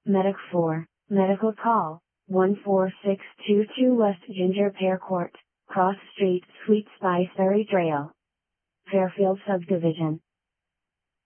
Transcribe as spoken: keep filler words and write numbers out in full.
Medic four, Medical Call, one four six two two West Ginger Pear Court, Cross Street, Sweet Spice Berry Trail, Fairfield Subdivision.